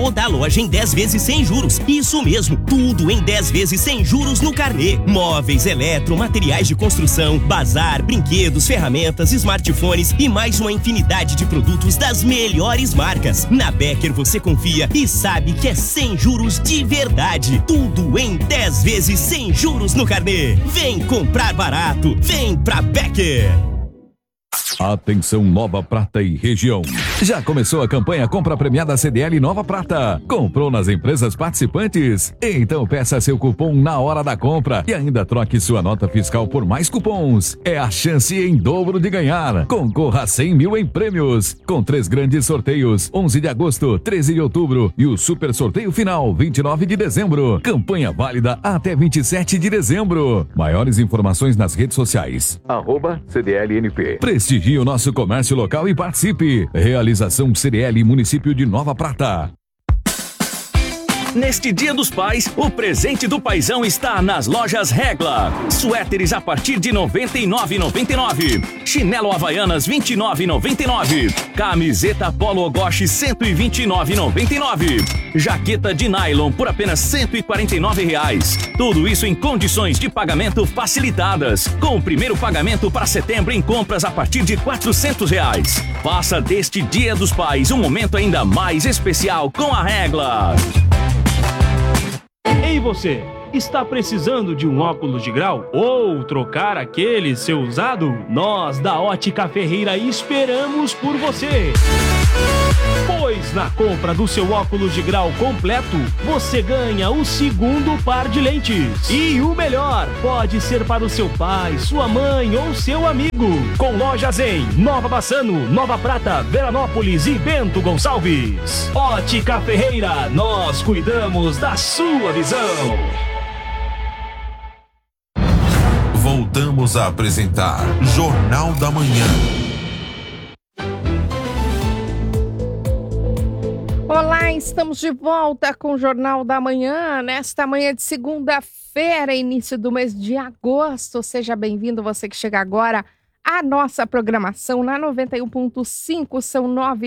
toda a loja em 10 vezes sem juros. Isso mesmo, tudo em 10 vezes sem juros no carnê. Móveis, eletro, materiais de construção, bazar, brinquedos, ferramentas, smartphones e mais uma infinidade de produtos das melhores marcas. Na Becker você confia e sabe que é sem juros de verdade. Tudo em 10 vezes sem juros no carnê. Vem comprar barato, vem pra Becker. Atenção Nova Prata e região. Já começou a campanha Compra Premiada CDL Nova Prata. Comprou nas empresas participantes? Então peça seu cupom na hora da compra e ainda troque sua nota fiscal por mais cupons. É a chance em dobro de ganhar. Concorra a 100 mil em prêmios. Com 3 grandes sorteios, 11 de agosto, 13 de outubro e o super sorteio final, 29 de dezembro. Campanha válida até 27 de dezembro. Maiores informações nas redes sociais. @CDLNP. Prestigie o nosso comércio local e participe. Realização CDL Município de Nova Prata. Neste Dia dos Pais, o presente do paizão está nas lojas Regla. Suéteres a partir de R$ 99,99. Chinelo Havaianas R$ 29,99. Camiseta Polo Ogoshi R$ 129,99. Jaqueta de nylon por apenas R$ 149,00. Tudo isso em condições de pagamento facilitadas. Com o primeiro pagamento para setembro em compras a partir de R$ 400,00. Faça deste Dia dos Pais um momento ainda mais especial com a Regla. Ei você, está precisando de um óculos de grau? Ou trocar aquele seu usado? Nós da Ótica Ferreira esperamos por você! Pois na compra do seu óculos de grau completo, você ganha o segundo par de lentes. E o melhor, pode ser para o seu pai, sua mãe ou seu amigo. Com lojas em Nova Bassano, Nova Prata, Veranópolis e Bento Gonçalves. Ótica Ferreira, nós cuidamos da sua visão. Voltamos a apresentar Jornal da Manhã. Olá, estamos de volta com o Jornal da Manhã, nesta manhã de segunda-feira, início do mês de agosto. Seja bem-vindo, você que chega agora à nossa programação na 91.5, são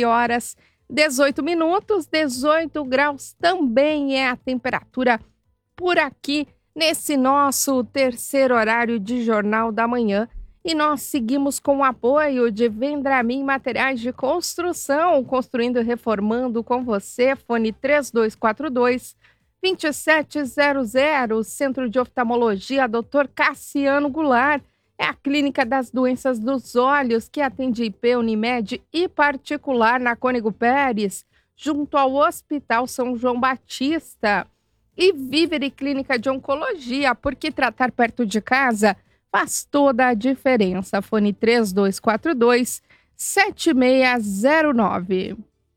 9h18, 18 graus também é a temperatura por aqui, nesse nosso terceiro horário de Jornal da Manhã. E nós seguimos com o apoio de Vendramin Materiais de Construção, construindo e reformando com você. Fone 3242-2700, Centro de Oftalmologia, Dr. Cassiano Goulart. É a Clínica das Doenças dos Olhos, que atende IP, Unimed e particular na Cônego Pérez, junto ao Hospital São João Batista. E Vivere Clínica de Oncologia, porque tratar perto de casa faz toda a diferença. Fone 3242-7609.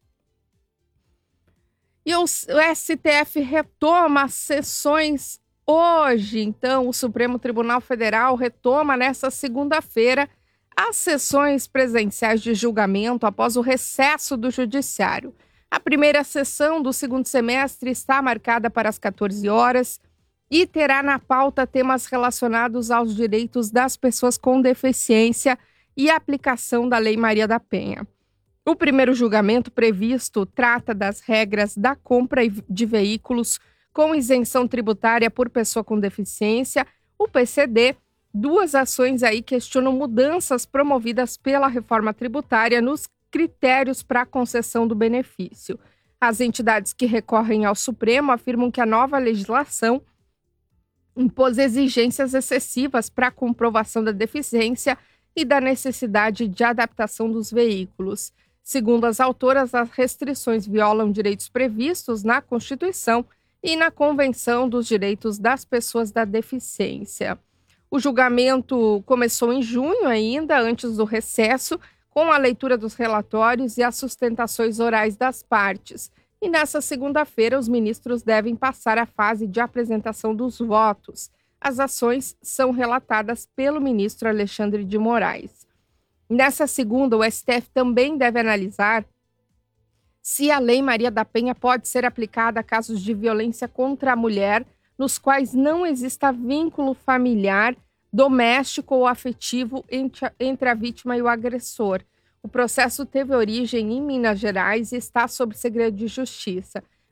E o STF retoma as sessões hoje. Então, o Supremo Tribunal Federal retoma nesta segunda-feira as sessões presenciais de julgamento após o recesso do Judiciário. A primeira sessão do segundo semestre está marcada para as 14 horas e terá na pauta temas relacionados aos direitos das pessoas com deficiência e a aplicação da Lei Maria da Penha. O primeiro julgamento previsto trata das regras da compra de veículos com isenção tributária por pessoa com deficiência, o PCD. Duas ações aí questionam mudanças promovidas pela reforma tributária nos critérios para a concessão do benefício. As entidades que recorrem ao Supremo afirmam que a nova legislação impôs exigências excessivas para a comprovação da deficiência e da necessidade de adaptação dos veículos. Segundo as autoras, as restrições violam direitos previstos na Constituição e na Convenção dos Direitos das Pessoas da Deficiência. O julgamento começou em junho ainda, antes do recesso, com a leitura dos relatórios e as sustentações orais das partes. E nessa segunda-feira, os ministros devem passar a fase de apresentação dos votos. As ações são relatadas pelo ministro Alexandre de Moraes. Nessa segunda, o STF também deve analisar se a Lei Maria da Penha pode ser aplicada a casos de violência contra a mulher, nos quais não exista vínculo familiar, doméstico ou afetivo entre a vítima e o agressor. O processo teve origem em Minas Gerais e está sob segredo de justiça.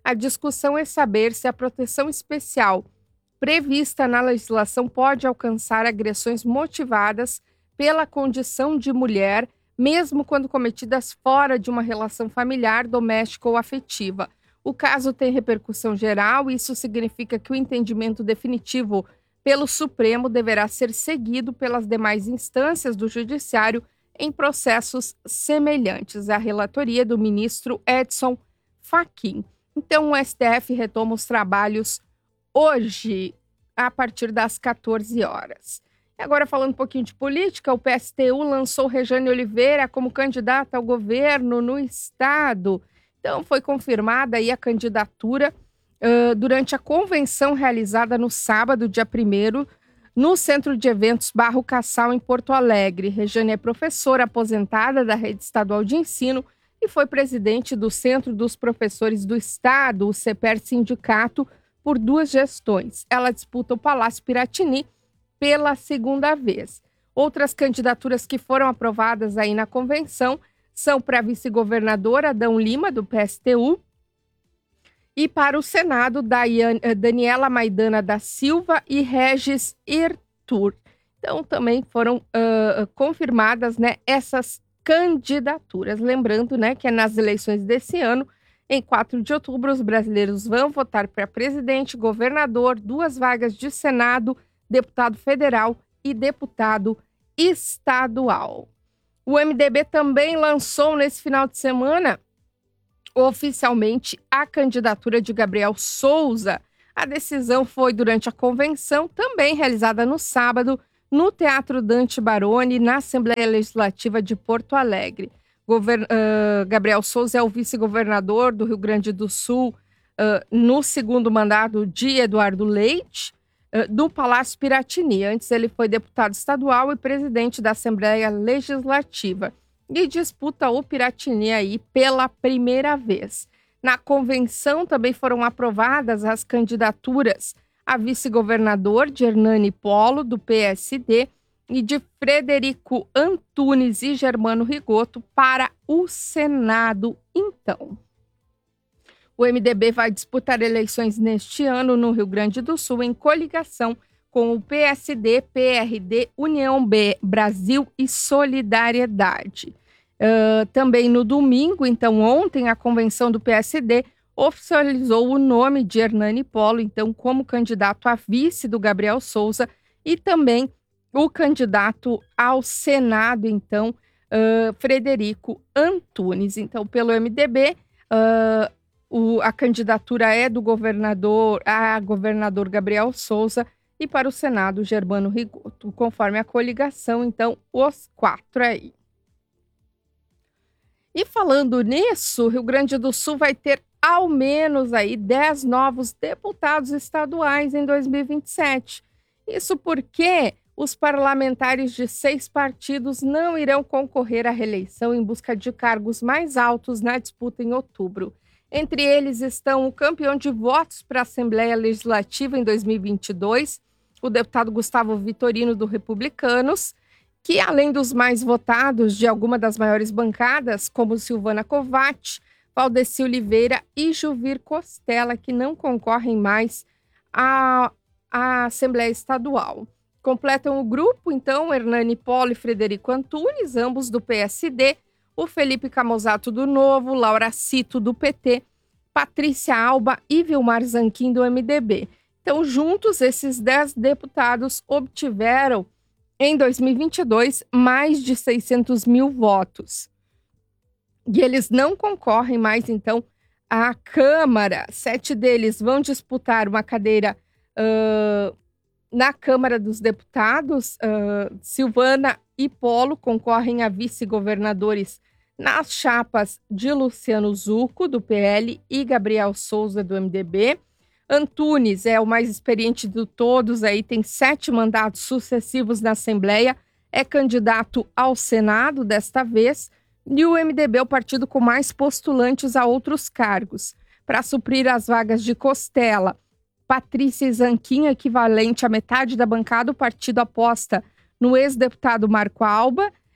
A discussão é saber se a proteção especial prevista na legislação pode alcançar agressões motivadas pela condição de mulher, mesmo quando cometidas fora de uma relação familiar, doméstica ou afetiva. O caso tem repercussão geral e isso significa que o entendimento definitivo pelo Supremo deverá ser seguido pelas demais instâncias do Judiciário em processos semelhantes. A relatoria do ministro Edson Fachin. Então, o STF retoma os trabalhos hoje, a partir das 14 horas. E agora, falando um pouquinho de política, o PSTU lançou Rejane Oliveira como candidata ao governo no estado. Então, foi confirmada aí a candidatura durante a convenção realizada no sábado, dia 1º, no Centro de Eventos Barro Cassal, em Porto Alegre. Rejane é professora aposentada da Rede Estadual de Ensino e foi presidente do Centro dos Professores do Estado, o CEPER Sindicato, por 2 gestões. Ela disputa o Palácio Piratini pela 2ª vez. Outras candidaturas que foram aprovadas aí na convenção são para vice-governador Adão Lima, do PSTU, e para o Senado, Daniela Maidana da Silva e Regis Irtur. Então, também foram confirmadas, né, essas candidaturas. Lembrando, né, que nas eleições desse ano, em 4 de outubro, os brasileiros vão votar para presidente, governador, 2 vagas de Senado, deputado federal e deputado estadual. O MDB também lançou nesse final de semana oficialmente a candidatura de Gabriel Souza. A decisão foi durante a convenção, também realizada no sábado, no Teatro Dante Baroni, na Assembleia Legislativa de Porto Alegre. Gabriel Souza é o vice-governador do Rio Grande do Sul no 2º mandato de Eduardo Leite, do Palácio Piratini. Antes ele foi deputado estadual e presidente da Assembleia Legislativa e disputa o Piratini aí pela 1ª vez. Na convenção também foram aprovadas as candidaturas a vice-governador de Hernani Polo, do PSD, e de Frederico Antunes e Germano Rigoto para o Senado, então. O MDB vai disputar eleições neste ano no Rio Grande do Sul em coligação com o PSD, PRD, União Brasil e Solidariedade. Também no domingo, então ontem, a convenção do PSD oficializou o nome de Hernani Polo, então, como candidato a vice do Gabriel Souza e também o candidato ao Senado, então, Frederico Antunes. Então, pelo MDB, a candidatura é do governador Gabriel Souza e para o Senado, Germano Rigoto, conforme a coligação, então, os 4 aí. E falando nisso, o Rio Grande do Sul vai ter ao menos aí 10 novos deputados estaduais em 2027. Isso porque os parlamentares de 6 partidos não irão concorrer à reeleição em busca de cargos mais altos na disputa em outubro. Entre eles estão o campeão de votos para a Assembleia Legislativa em 2022, o deputado Gustavo Vitorino, do Republicanos, que além dos mais votados de alguma das maiores bancadas, como Silvana Kovács, Valdeci Oliveira e Juvir Costela, que não concorrem mais à Assembleia Estadual. Completam o grupo, então, Hernani Polo e Frederico Antunes, ambos do PSD, o Felipe Camozato do Novo, Laura Cito do PT, Patrícia Alba e Vilmar Zanquim do MDB. Então, juntos, esses 10 deputados obtiveram, em 2022, mais de 600 mil votos. E eles não concorrem mais, então, à Câmara. 7 deles vão disputar uma cadeira na Câmara dos Deputados. Silvana e Polo concorrem a vice-governadores nas chapas de Luciano Zucco, do PL, e Gabriel Souza, do MDB. Antunes é o mais experiente de todos, aí tem 7 mandatos sucessivos na Assembleia, é candidato ao Senado desta vez, e o MDB é o partido com mais postulantes a outros cargos. Para suprir as vagas de Costela, Patrícia Zanquim, equivalente à metade da bancada, o partido aposta no ex-deputado Marco Alba,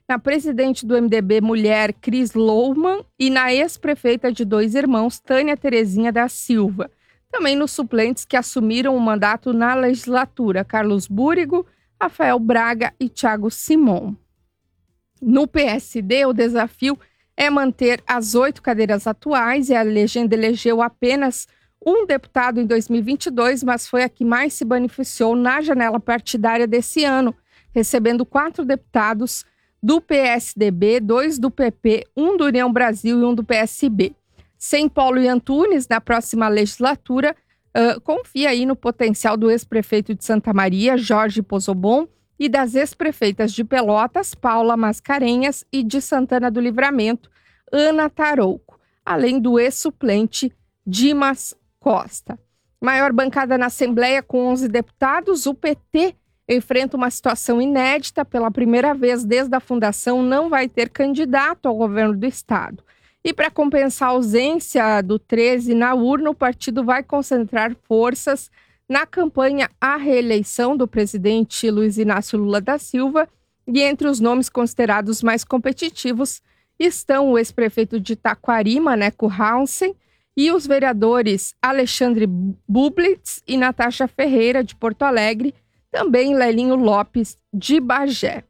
na presidente do MDB mulher Cris Louman e na ex-prefeita de Dois Irmãos, Tânia Terezinha da Silva. Também nos suplentes que assumiram o mandato na legislatura, Carlos Búrigo, Rafael Braga e Thiago Simon. No PSD, o desafio é manter as 8 cadeiras atuais e a legenda elegeu apenas um deputado em 2022, mas foi a que mais se beneficiou na janela partidária desse ano, recebendo 4 deputados do PSDB, 2 do PP, 1 do União Brasil e 1 do PSB. Sem Paulo e Antunes, na próxima legislatura, confia aí no potencial do ex-prefeito de Santa Maria, Jorge Pozobon, e das ex-prefeitas de Pelotas, Paula Mascarenhas, e de Santana do Livramento, Ana Tarouco, além do ex-suplente Dimas Costa. Maior bancada na Assembleia com 11 deputados, o PT enfrenta uma situação inédita. Pela primeira vez desde a fundação, não vai ter candidato ao governo do estado. E para compensar a ausência do 13 na urna, o partido vai concentrar forças na campanha à reeleição do presidente Luiz Inácio Lula da Silva. E entre os nomes considerados mais competitivos estão o ex-prefeito de Taquari, Maneco Hansen, e os vereadores Alexandre Bublitz e Natasha Ferreira, de Porto Alegre, também Lelinho Lopes, de Bagé.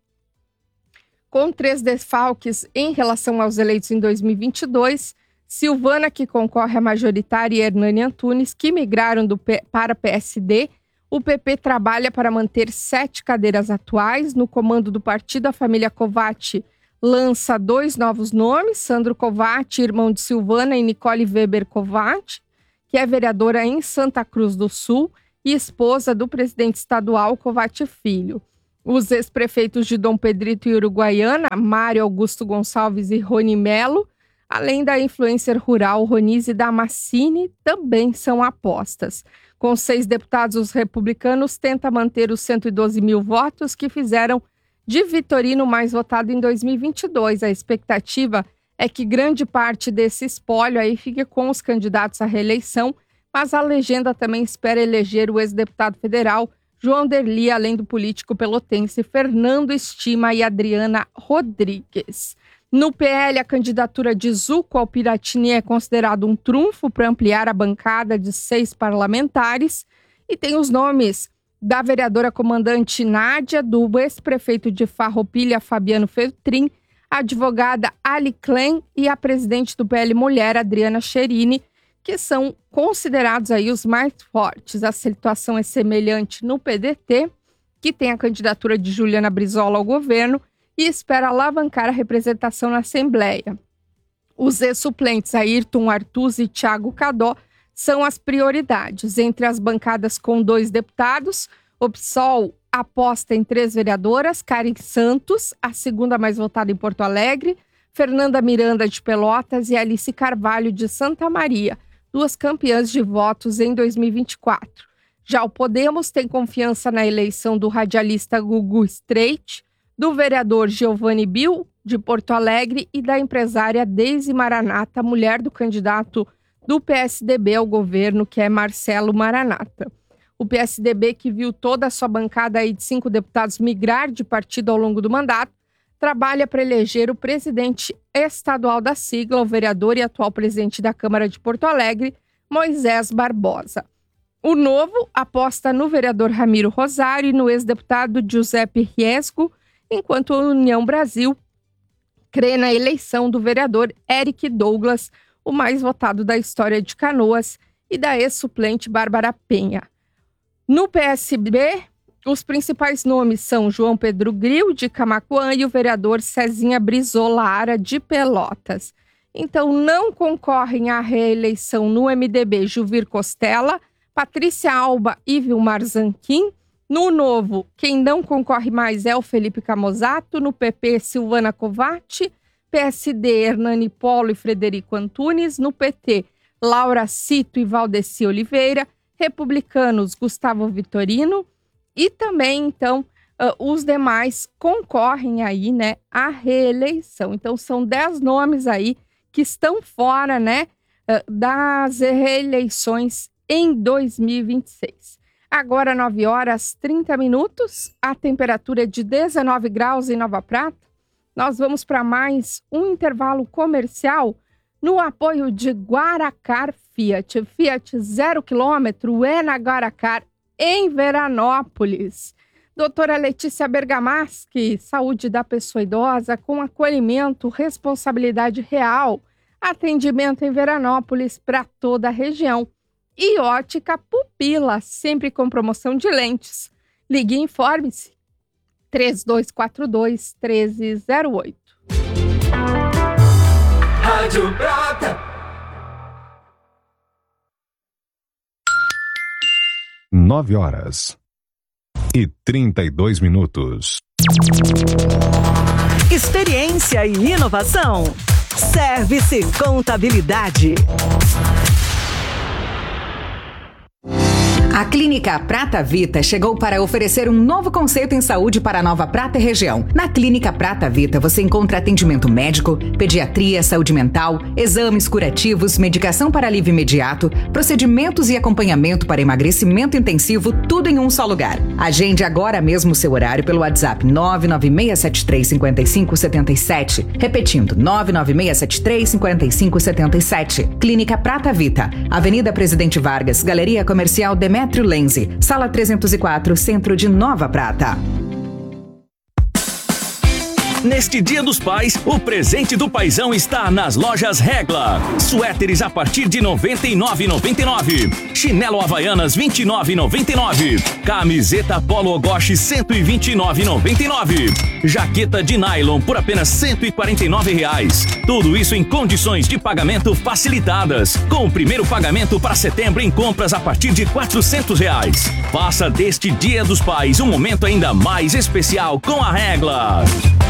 Com 3 desfalques em relação aos eleitos em 2022, Silvana, que concorre à majoritária, e Hernani Antunes, que migraram para PSD, o PP trabalha para manter 7 cadeiras atuais. No comando do partido, a família Covatti lança 2 novos nomes, Sandro Covatti, irmão de Silvana, e Nicole Weber Covatti, que é vereadora em Santa Cruz do Sul e esposa do presidente estadual Covatti Filho. Os ex-prefeitos de Dom Pedrito e Uruguaiana, Mário Augusto Gonçalves e Rony Melo, além da influencer rural Ronise Damascini, também são apostas. Com 6 deputados, os republicanos tentam manter os 112 mil votos que fizeram de Vitorino mais votado em 2022. A expectativa é que grande parte desse espólio aí fique com os candidatos à reeleição, mas a legenda também espera eleger o ex-deputado federal João Derli, além do político pelotense Fernando Estima e Adriana Rodrigues. No PL, a candidatura de Zuco ao Piratini é considerado um trunfo para ampliar a bancada de 6 parlamentares, e tem os nomes da vereadora comandante Nádia, do ex-prefeito de Farroupilha, Fabiano Feltrin, a advogada Ali Klein e a presidente do PL Mulher, Adriana Cherini, que são considerados aí os mais fortes. A situação é semelhante no PDT, que tem a candidatura de Juliana Brizola ao governo e espera alavancar a representação na Assembleia. Os ex-suplentes Ayrton Artuz e Thiago Cadó são as prioridades. Entre as bancadas com 2 deputados, o PSOL aposta em 3 vereadoras, Karen Santos, a segunda mais votada em Porto Alegre, Fernanda Miranda, de Pelotas, e Alice Carvalho, de Santa Maria, 2 campeãs de votos em 2024. Já o Podemos tem confiança na eleição do radialista Gugu Streit, do vereador Giovanni Bill, de Porto Alegre, e da empresária Deise Maranata, mulher do candidato do PSDB ao governo, que é Marcelo Maranata. O PSDB, que viu toda a sua bancada aí de 5 deputados migrar de partido ao longo do mandato, trabalha para eleger o presidente estadual da sigla, o vereador e atual presidente da Câmara de Porto Alegre, Moisés Barbosa. O Novo aposta no vereador Ramiro Rosário e no ex-deputado Giuseppe Riesco, enquanto a União Brasil crê na eleição do vereador Eric Douglas, o mais votado da história de Canoas, e da ex-suplente Bárbara Penha. No PSB, os principais nomes são João Pedro Gril, de Camaquã, e o vereador Cezinha Brizola, de Pelotas. Então, não concorrem à reeleição no MDB Juvir Costela, Patrícia Alba e Vilmar Zanquim. No Novo, quem não concorre mais é o Felipe Camozato. No PP, Silvana Covatti. PSD, Hernani Polo e Frederico Antunes. No PT, Laura Cito e Valdeci Oliveira. Republicanos, Gustavo Vitorino. E também, então, os demais concorrem aí, né, à reeleição. Então, são 10 nomes aí que estão fora, né, das reeleições em 2026. Agora, 9h30, a temperatura é de 19 graus em Nova Prata. Nós vamos para mais um intervalo comercial no apoio de Guaracar Fiat. Fiat 0 km é na Guaracar, em Veranópolis. Doutora Letícia Bergamaschi, saúde da pessoa idosa com acolhimento, responsabilidade real. Atendimento em Veranópolis para toda a região. E Ótica Pupila, sempre com promoção de lentes. Ligue e informe-se. 3242-1308. Rádio Prata. 9h32. Experiência e inovação. Service Contabilidade. A Clínica Prata Vita chegou para oferecer um novo conceito em saúde para a Nova Prata e região. Na Clínica Prata Vita você encontra atendimento médico, pediatria, saúde mental, exames curativos, medicação para alívio imediato, procedimentos e acompanhamento para emagrecimento intensivo, tudo em um só lugar. Agende agora mesmo seu horário pelo WhatsApp 996735577. Repetindo, 996735577. Clínica Prata Vita, Avenida Presidente Vargas, Galeria Comercial Demetrio Lenze, Sala 304, Centro de Nova Prata. Neste Dia dos Pais, o presente do paizão está nas lojas Regla. Suéteres a partir de R$ 99,99. Chinelo Havaianas R$ 29,99. Camiseta Polo Ogoshi R$ 129,99. Jaqueta de nylon por apenas R$ 149,00. Tudo isso em condições de pagamento facilitadas. Com o primeiro pagamento para setembro em compras a partir de R$ 400,00. Faça deste Dia dos Pais um momento ainda mais especial com a Regla.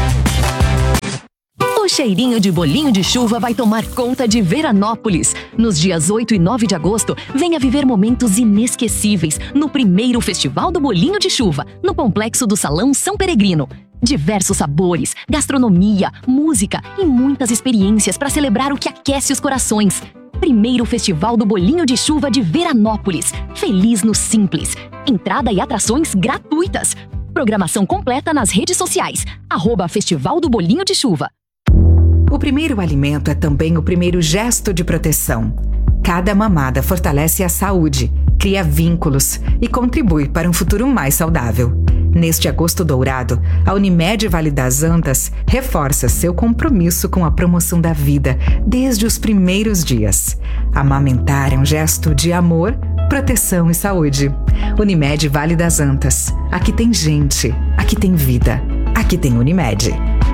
O cheirinho de bolinho de chuva vai tomar conta de Veranópolis. Nos dias 8 e 9 de agosto, venha viver momentos inesquecíveis no primeiro Festival do Bolinho de Chuva, no Complexo do Salão São Peregrino. Diversos sabores, gastronomia, música e muitas experiências para celebrar o que aquece os corações. Primeiro Festival do Bolinho de Chuva de Veranópolis. Feliz no Simples. Entrada e atrações gratuitas. Programação completa nas redes sociais. @Festival do Bolinho de Chuva. O primeiro alimento é também o primeiro gesto de proteção. Cada mamada fortalece a saúde, cria vínculos e contribui para um futuro mais saudável. Neste agosto dourado, a Unimed Vale das Antas reforça seu compromisso com a promoção da vida desde os primeiros dias. Amamentar é um gesto de amor, proteção e saúde. Unimed Vale das Antas. Aqui tem gente, aqui tem vida, aqui tem Unimed.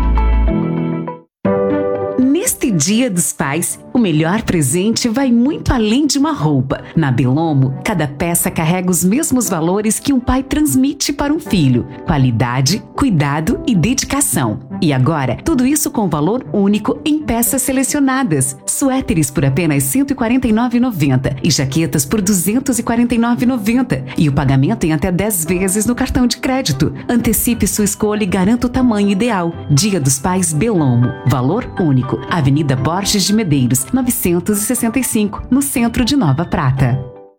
Neste Dia dos Pais, o melhor presente vai muito além de uma roupa. Na Belomo, cada peça carrega os mesmos valores que um pai transmite para um filho: qualidade, cuidado e dedicação. E agora, tudo isso com valor único em peças selecionadas. Suéteres por apenas R$ 149,90 e jaquetas por R$ 249,90. E o pagamento em até 10 vezes no cartão de crédito. Antecipe sua escolha e garanta o tamanho ideal. Dia dos Pais Belomo. Valor único. Avenida Borges de Medeiros, 965, no centro de Nova Prata.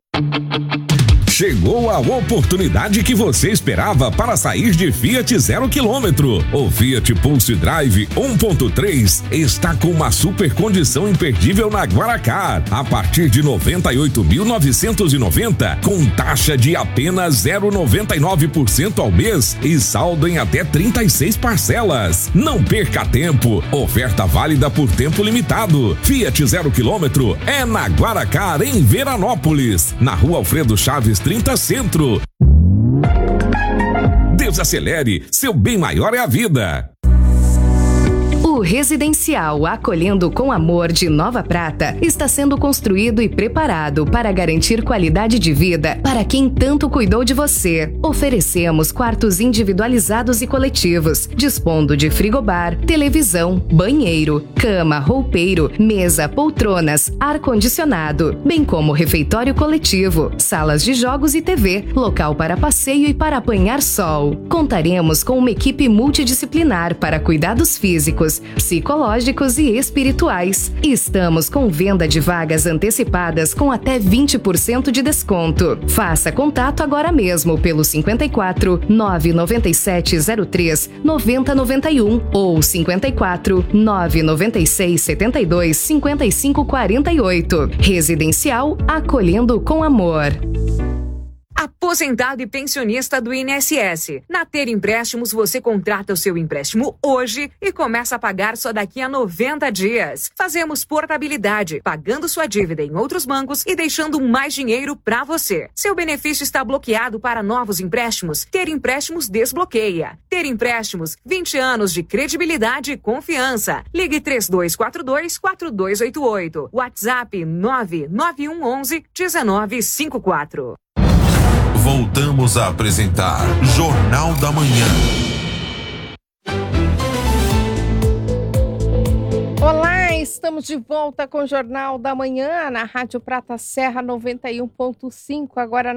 Chegou a oportunidade que você esperava para sair de Fiat 0 km. O Fiat Pulse Drive 1.3 está com uma super condição imperdível na Guaracar. A partir de R$ 98.990, com taxa de apenas 0,99% ao mês e saldo em até 36 parcelas. Não perca tempo. Oferta válida por tempo limitado. Fiat 0 km é na Guaracar, em Veranópolis, na Rua Alfredo Chaves 30 Centro. Desacelere, seu bem maior é a vida. O residencial Acolhendo com Amor de Nova Prata está sendo construído e preparado para garantir qualidade de vida para quem tanto cuidou de você. Oferecemos quartos individualizados e coletivos, dispondo de frigobar, televisão, banheiro, cama, roupeiro, mesa, poltronas, ar-condicionado, bem como refeitório coletivo, salas de jogos e TV, local para passeio e para apanhar sol. Contaremos com uma equipe multidisciplinar para cuidados físicos, psicológicos e espirituais. Estamos com venda de vagas antecipadas com até 20% de desconto. Faça contato agora mesmo pelo 54 997 03 9091 ou 54 996 72 55 48. Residencial Acolhendo com Amor. Aposentado e pensionista do INSS. Na Ter Empréstimos, você contrata o seu empréstimo hoje e começa a pagar só daqui a 90 dias. Fazemos portabilidade, pagando sua dívida em outros bancos e deixando mais dinheiro para você. Seu benefício está bloqueado para novos empréstimos? Ter Empréstimos desbloqueia. Ter Empréstimos, 20 anos de credibilidade e confiança. Ligue 3242-4288. WhatsApp 99111-1954. Voltamos a apresentar Jornal da Manhã. Olá, estamos de volta com o Jornal da Manhã na Rádio Prata Serra 91.5, agora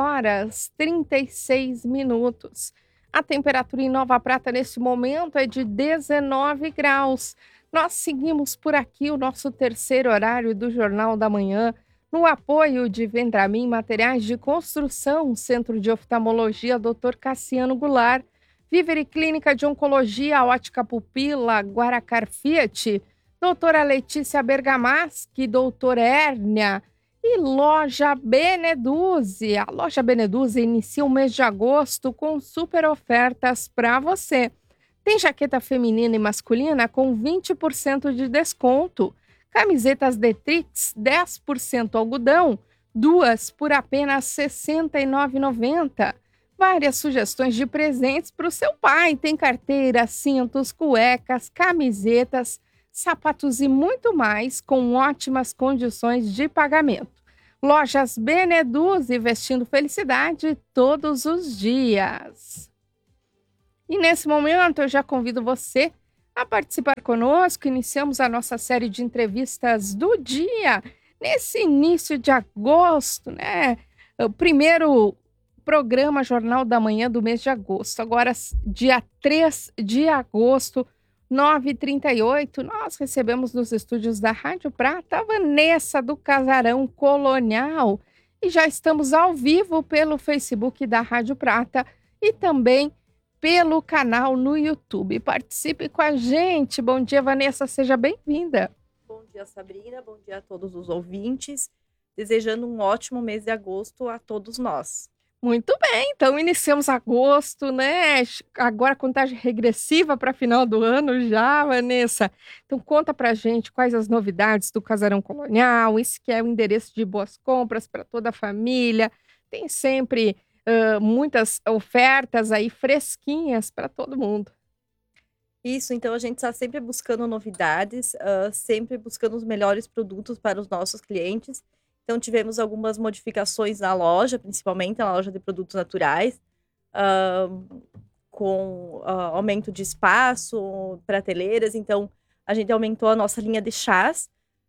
9h36. A temperatura em Nova Prata neste momento é de 19 graus. Nós seguimos por aqui o nosso terceiro horário do Jornal da Manhã, no apoio de Vendramin Materiais de Construção, Centro de Oftalmologia Dr. Cassiano Goulart, Vivere Clínica de Oncologia, Ótica Pupila, Guaracar Fiat, Doutora Letícia Bergamaschi, Doutora Hérnia e Loja Beneduzzi. A Loja Beneduzzi inicia o mês de agosto com super ofertas para você. Tem jaqueta feminina e masculina com 20% de desconto. Camisetas Detrix, 10% algodão, 2 por apenas R$ 69,90. Várias sugestões de presentes para o seu pai. Tem carteira, cintos, cuecas, camisetas, sapatos e muito mais com ótimas condições de pagamento. Lojas Beneduzzi, vestindo felicidade todos os dias. E nesse momento eu já convido você a participar conosco. Iniciamos a nossa série de entrevistas do dia, nesse início de agosto, né? O primeiro programa Jornal da Manhã do mês de agosto. Agora, dia 3 de agosto, 9h38, nós recebemos nos estúdios da Rádio Prata a Vanessa do Casarão Colonial. E já estamos ao vivo pelo Facebook da Rádio Prata e também pelo canal no YouTube. Participe com a gente. Bom dia, Vanessa, seja bem-vinda. Bom dia, Sabrina, bom dia a todos os ouvintes. Desejando um ótimo mês de agosto a todos nós. Muito bem, então iniciamos agosto, né? Agora contagem regressiva para final do ano já, Vanessa. Então conta pra gente quais as novidades do Casarão Colonial, esse que é o endereço de boas compras para toda a família. Tem sempre muitas ofertas aí fresquinhas para todo mundo. Isso, então a gente está sempre buscando novidades, sempre buscando os melhores produtos para os nossos clientes. Então tivemos algumas modificações na loja, principalmente na loja de produtos naturais, com aumento de espaço, prateleiras. Então a gente aumentou a nossa linha de chás.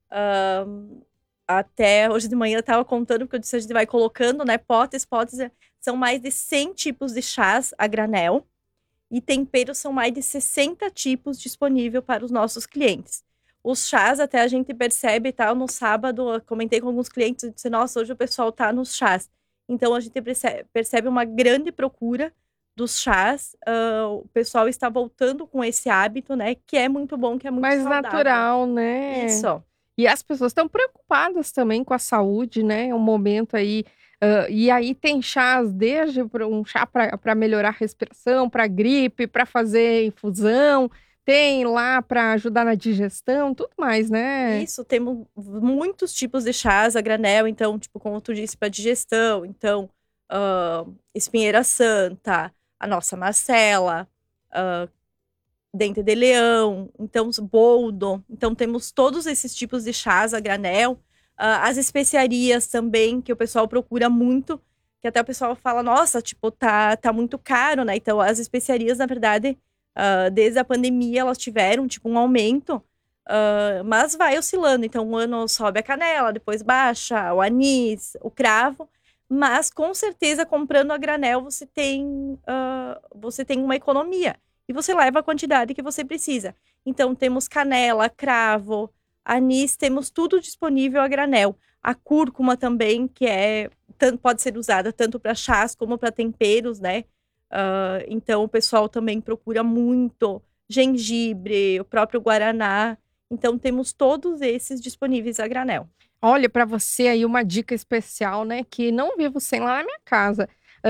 Até hoje de manhã eu estava contando, porque eu disse, a gente vai colocando, né, potes, são mais de 100 tipos de chás a granel, e temperos são mais de 60 tipos disponíveis para os nossos clientes. Os chás, até a gente percebe, tá, no sábado, eu comentei com alguns clientes, eu disse, nossa, hoje o pessoal tá nos chás. Então a gente percebe uma grande procura dos chás, o pessoal está voltando com esse hábito, né, que é muito bom, que é muito mais saudável. Natural, né? Isso. E as pessoas estão preocupadas também com a saúde, né? É um momento aí. E aí tem chás, desde um chá para melhorar a respiração, para gripe, para fazer infusão, tem lá para ajudar na digestão, tudo mais, né? Isso, temos muitos tipos de chás a granel, então, tipo, como tu disse, para digestão, então, espinheira santa, a nossa Marcela, dente de leão, então boldo, então temos todos esses tipos de chás a granel, as especiarias também, que o pessoal procura muito, que até o pessoal fala, nossa, tipo, tá muito caro, né? Então as especiarias, na verdade, desde a pandemia elas tiveram, tipo, um aumento, mas vai oscilando, então um ano sobe a canela, depois baixa, o anis, o cravo, mas com certeza comprando a granel você tem uma economia. E você leva a quantidade que você precisa. Então, temos canela, cravo, anis, temos tudo disponível a granel. A cúrcuma também, que pode ser usada tanto para chás como para temperos, né? Então, o pessoal também procura muito gengibre, o próprio guaraná. Então, temos todos esses disponíveis a granel. Olha, para você aí uma dica especial, né? Que não vivo sem lá na minha casa.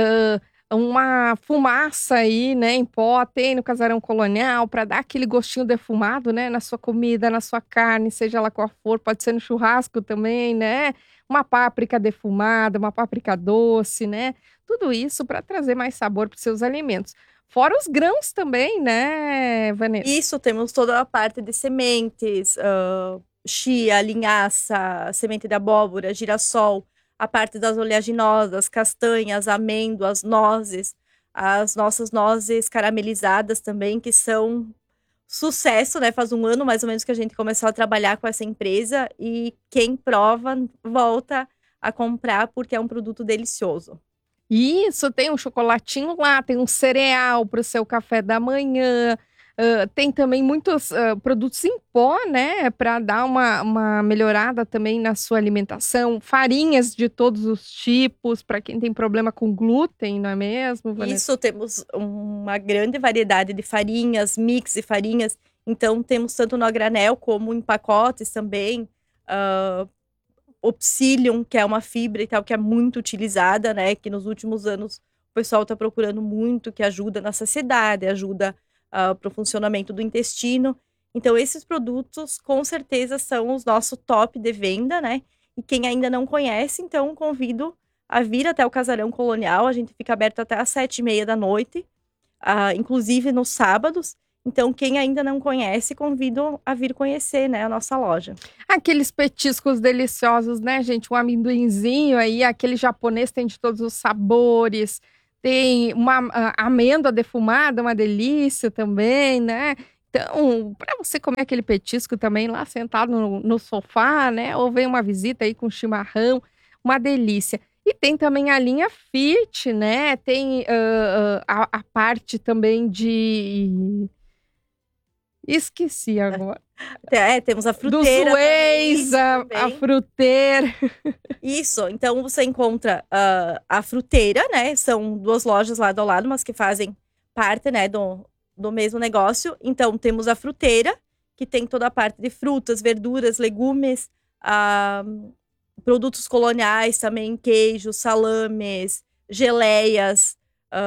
Uma fumaça aí, né, em pó, tem no Casarão Colonial, para dar aquele gostinho defumado, né, na sua comida, na sua carne, seja lá qual for, pode ser no churrasco também, né, uma páprica defumada, uma páprica doce, né, tudo isso para trazer mais sabor para os seus alimentos. Fora os grãos também, né, Vanessa? Isso, temos toda a parte de sementes, chia, linhaça, semente de abóbora, girassol, a parte das oleaginosas, castanhas, amêndoas, nozes, as nossas nozes caramelizadas também, que são sucesso, né? Faz um ano mais ou menos que a gente começou a trabalhar com essa empresa e quem prova volta a comprar porque é um produto delicioso. Isso, tem um chocolatinho lá, tem um cereal para o seu café da manhã. Tem também muitos produtos em pó, né? Para dar uma melhorada também na sua alimentação. Farinhas de todos os tipos, para quem tem problema com glúten, não é mesmo, Vanessa? Isso, temos uma grande variedade de farinhas, mix de farinhas. Então, temos tanto no a granel como em pacotes também. O psyllium, que é uma fibra e tal, que é muito utilizada, né? Que nos últimos anos o pessoal está procurando muito, que ajuda na saciedade, ajuda para o funcionamento do intestino. Então, esses produtos, com certeza, são os nosso top de venda, né? E quem ainda não conhece, então, convido a vir até o Casarão Colonial. A gente fica aberto até às 7h30 da noite, inclusive nos sábados. Então, quem ainda não conhece, convido a vir conhecer, né, a nossa loja. Aqueles petiscos deliciosos, né, gente? Um amendoinzinho aí, aquele japonês tem de todos os sabores. Tem uma amêndoa defumada, uma delícia também, né? Então, para você comer aquele petisco também lá sentado no sofá, né? Ou vem uma visita aí com chimarrão, uma delícia. E tem também a linha Fit, né? Tem a parte também de... Esqueci agora. Temos a fruteira. Dos wheys, a fruteira. Isso, então você encontra a fruteira, né? São duas lojas lado a lado, mas que fazem parte, né, do mesmo negócio. Então, temos a fruteira, que tem toda a parte de frutas, verduras, legumes, produtos coloniais também, queijos, salames, geleias,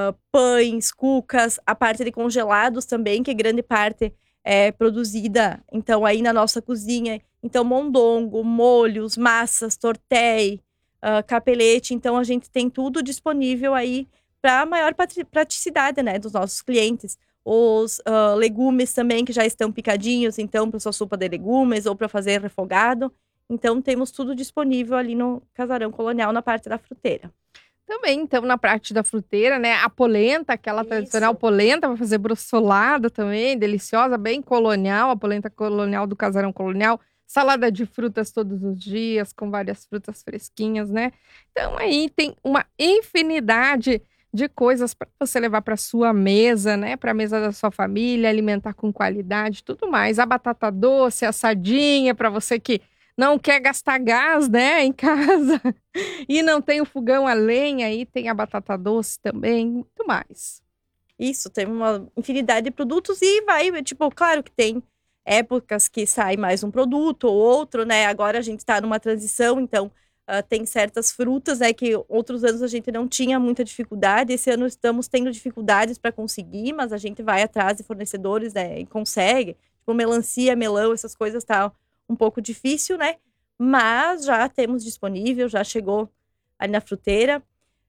pães, cucas, a parte de congelados também, que grande parte é produzida, então, aí na nossa cozinha. Então, mondongo, molhos, massas, tortéi, capelete. Então, a gente tem tudo disponível aí para a maior praticidade, né, dos nossos clientes. Os legumes também, que já estão picadinhos, então, para sua sopa de legumes ou para fazer refogado. Então, temos tudo disponível ali no Casarão Colonial, na parte da fruteira. Também, então, na parte da fruteira, né? A polenta, aquela tradicional polenta, para fazer brossolada também, deliciosa, bem colonial, a polenta colonial do Casarão Colonial. Salada de frutas todos os dias, com várias frutas fresquinhas, né? Então, aí tem uma infinidade de coisas para você levar para sua mesa, né? Para a mesa da sua família, alimentar com qualidade, tudo mais. A batata doce, assadinha, para você que não quer gastar gás, né, em casa e não tem o fogão a lenha, aí tem a batata doce também, muito mais. Isso, tem uma infinidade de produtos e vai, tipo, claro que tem épocas que sai mais um produto ou outro, né, agora a gente tá numa transição, então tem certas frutas, né, que outros anos a gente não tinha muita dificuldade, esse ano estamos tendo dificuldades para conseguir, mas a gente vai atrás de fornecedores, né, e consegue, tipo melancia, melão, essas coisas tá um pouco difícil, né? Mas já temos disponível, já chegou ali na fruteira.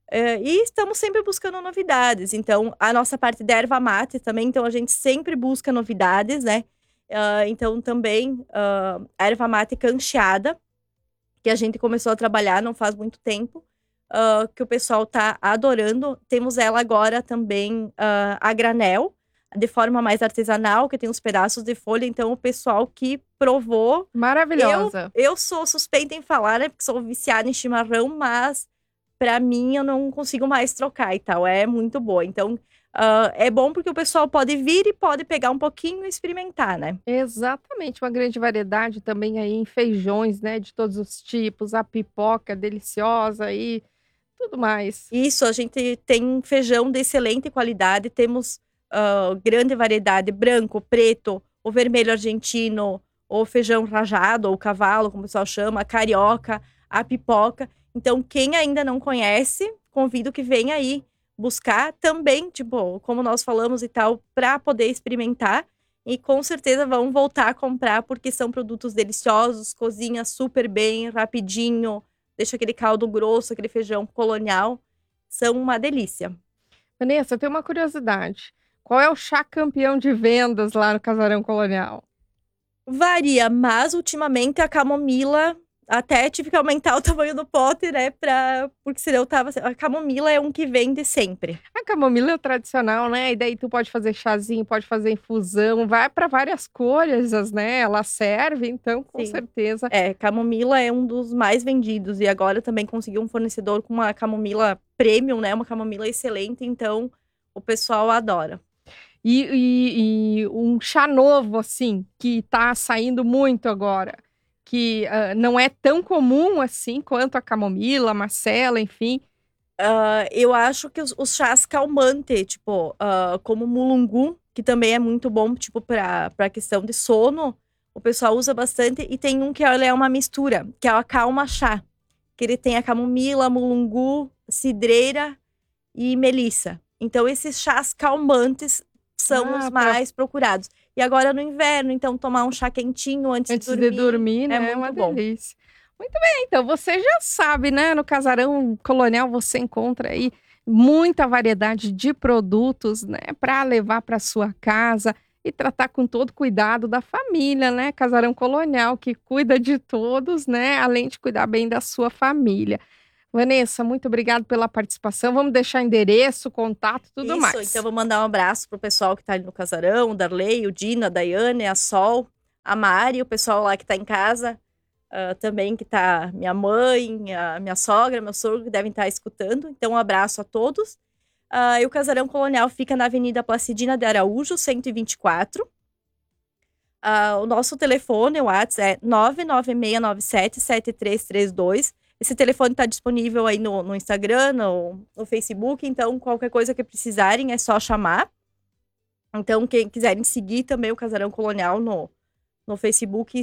E estamos sempre buscando novidades. Então, a nossa parte da erva mate também, então a gente sempre busca novidades, né? Então, também a erva mate cancheada, que a gente começou a trabalhar não faz muito tempo, que o pessoal tá adorando. Temos ela agora também a granel, de forma mais artesanal, que tem uns pedaços de folha. Então, o pessoal que provou... Maravilhosa. Eu sou suspeita em falar, né? Porque sou viciada em chimarrão, mas para mim eu não consigo mais trocar e tal. É muito boa. Então, é bom porque o pessoal pode vir e pode pegar um pouquinho e experimentar, né? Exatamente, uma grande variedade também aí em feijões, né? De todos os tipos, a pipoca deliciosa e tudo mais. Isso, a gente tem feijão de excelente qualidade, temos grande variedade, branco, preto, o vermelho argentino, o feijão rajado, ou cavalo, como o pessoal chama, a carioca, a pipoca. Então, quem ainda não conhece, convido que venha aí buscar também, tipo, como nós falamos e tal, para poder experimentar. E com certeza vão voltar a comprar, porque são produtos deliciosos, cozinha super bem, rapidinho, deixa aquele caldo grosso, aquele feijão colonial. São uma delícia. Vanessa, eu tenho uma curiosidade. Qual é o chá campeão de vendas lá no Casarão Colonial? Varia, mas ultimamente a camomila, até tive que aumentar o tamanho do pote, né? Porque senão a camomila é um que vende sempre. A camomila é o tradicional, né? E daí tu pode fazer chazinho, pode fazer infusão, vai para várias coisas, né? Ela serve, então com certeza. Camomila é um dos mais vendidos. E agora também consegui um fornecedor com uma camomila premium, né? Uma camomila excelente, então o pessoal adora. E um chá novo, assim, que tá saindo muito agora, que não é tão comum assim quanto a camomila, a marcela, enfim. Eu acho que os chás calmantes, tipo, como o mulungu, que também é muito bom, tipo, pra questão de sono, o pessoal usa bastante. E tem um que ele é uma mistura, que é o acalma chá, que ele tem a camomila, mulungu, cidreira e melissa. Então, esses chás calmantes são os mais procurados. E agora no inverno, então tomar um chá quentinho antes de dormir, né? É uma muito bom. delícia. Muito bem, então você já sabe, né? No Casarão Colonial você encontra aí muita variedade de produtos, né? Para levar para sua casa e tratar com todo cuidado da família, né? Casarão Colonial que cuida de todos, né? Além de cuidar bem da sua família. Vanessa, muito obrigada pela participação. Vamos deixar endereço, contato, tudo mais. Então vou mandar um abraço pro pessoal que tá ali no Casarão, o Darley, o Dina, a Daiane, a Sol, a Mari, o pessoal lá que tá em casa, também que tá minha mãe, a minha sogra, meu sogro, que devem estar escutando. Então um abraço a todos. E o Casarão Colonial fica na Avenida Placidina de Araújo, 124. O nosso telefone, o WhatsApp, é 996977332. Esse telefone está disponível aí no Instagram, no Facebook, então qualquer coisa que precisarem é só chamar. Então, quem quiserem seguir também o Casarão Colonial no Facebook,